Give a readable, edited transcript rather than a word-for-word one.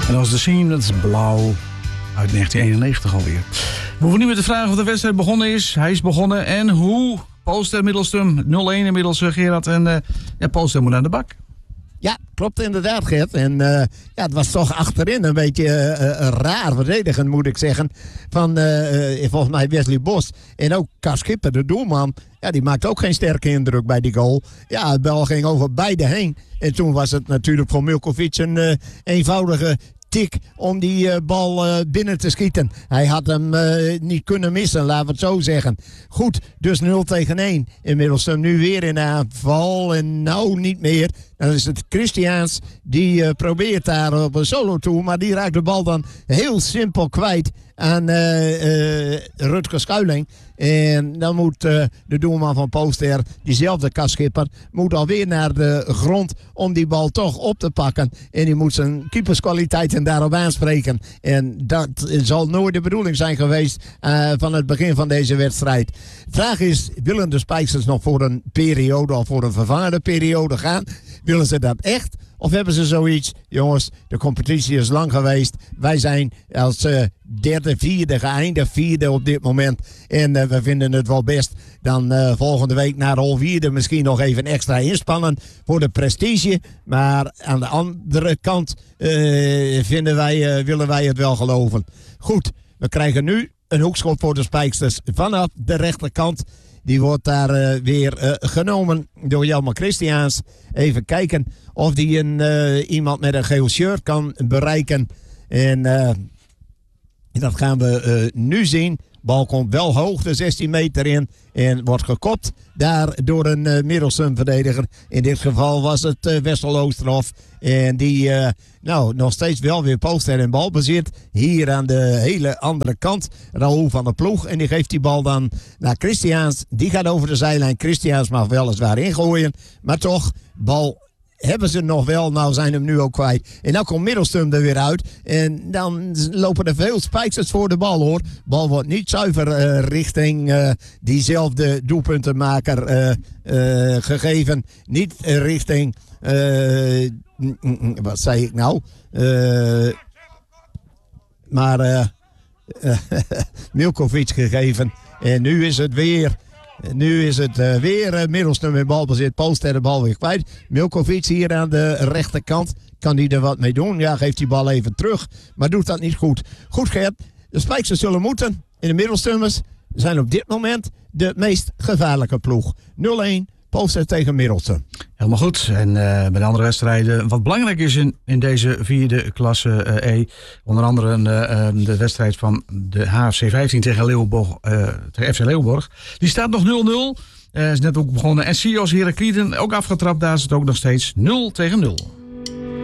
En dat was de scene, dat is blauw uit 1991 alweer. We hoeven niet meer te vragen of de wedstrijd begonnen is. Hij is begonnen en hoe? Polster Middelstum 0-1 inmiddels, Gerard. En Polster moet aan de bak. Ja, klopt inderdaad, Gert. En het was toch achterin een beetje raar verdedigen, moet ik zeggen. Van volgens mij Wesley Bos. En ook Kas Schipper, de doelman. Ja, die maakte ook geen sterke indruk bij die goal. Ja, het bal ging over beide heen. En toen was het natuurlijk voor Milkovic een eenvoudige tik om die bal binnen te schieten. Hij had hem niet kunnen missen, laten we het zo zeggen. Goed, dus 0-1. Inmiddels hem nu weer in de aanval en nou niet meer. Dan is het Christiaans die probeert daar op een solo toe, maar die raakt de bal dan heel simpel kwijt aan Rutger Schuiling. En dan moet de doelman van Polster, diezelfde Kasschipper, moet alweer naar de grond om die bal toch op te pakken. En die moet zijn keeperskwaliteiten daarop aanspreken. En dat zal nooit de bedoeling zijn geweest van het begin van deze wedstrijd. Vraag is, willen de Spijksters nog voor een periode of voor een vervangende periode gaan? Willen ze dat echt? Of hebben ze zoiets? Jongens, de competitie is lang geweest. Wij zijn als derde, vierde geëindigd. Vierde op dit moment. En we vinden het wel best dan volgende week naar de Holwierde misschien nog even extra inspannen voor de prestige. Maar aan de andere kant willen wij het wel geloven. Goed, we krijgen nu een hoekschop voor de Spijksters vanaf de rechterkant. Die wordt daar weer genomen door Jelmer Christiaans. Even kijken of die iemand met een geel shirt kan bereiken. En dat gaan we nu zien. Bal komt wel hoog de 16 meter in. En wordt gekopt daar door een Middelstum-verdediger. In dit geval was het Wessel Oosterhof. En die nog steeds wel weer Polster en balbezit. Hier aan de hele andere kant. Raoul van der Ploeg. En die geeft die bal dan naar Christiaans. Die gaat over de zijlijn. Christiaans mag weliswaar ingooien. Maar toch, bal hebben ze nog wel, nou zijn hem nu ook kwijt. En dan komt Middelstum er weer uit. En dan lopen er veel Spijksters voor de bal, hoor. Bal wordt niet zuiver richting diezelfde doelpuntenmaker gegeven. Niet richting wat zei ik nou? Milkovic gegeven. En nu is het weer Middelstum in balbezit. Polster de bal weer kwijt. Milkovic hier aan de rechterkant. Kan hij er wat mee doen? Ja, geeft die bal even terug. Maar doet dat niet goed. Goed, Gert. De Spijksters zullen moeten. In de Middelstummers zijn op dit moment de meest gevaarlijke ploeg. 0-1. Polster tegen Middelstum. Helemaal goed. En bij de andere wedstrijden, wat belangrijk is in deze vierde klasse E, onder andere de wedstrijd van de HFC 15 tegen FC Leeuwborg. Die staat nog 0-0. Is net ook begonnen. En Sios Heraclieden ook afgetrapt. Daar is het ook nog steeds 0-0.